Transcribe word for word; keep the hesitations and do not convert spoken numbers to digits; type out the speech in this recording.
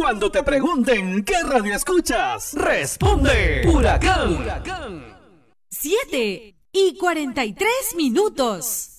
Cuando te pregunten qué radio escuchas, responde Huracán. siete y cuarenta y tres minutos.